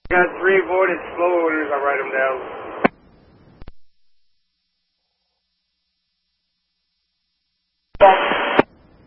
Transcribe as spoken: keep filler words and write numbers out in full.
Got three voided slow orders. I'll write them down.